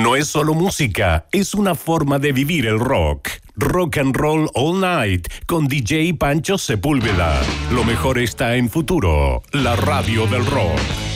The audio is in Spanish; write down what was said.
no es solo música, es una forma de vivir el rock. Rock and Roll All Night con DJ Pancho Sepúlveda. Lo mejor está en Futuro, la radio del rock.